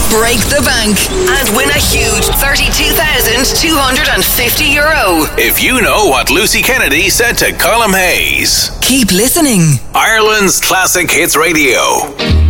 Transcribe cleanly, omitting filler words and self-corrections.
break the bank, and win a huge €32,250. If you know what Lucy Kennedy said to Colm Hayes. Keep listening. Ireland's Classic Hits Radio.